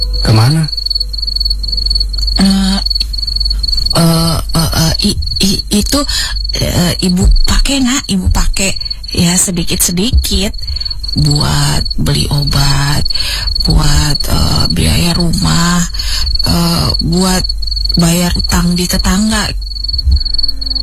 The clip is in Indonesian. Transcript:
Kemana? Itu ibu pakai ya sedikit-sedikit buat beli obat, buat biaya rumah, buat bayar utang di tetangga.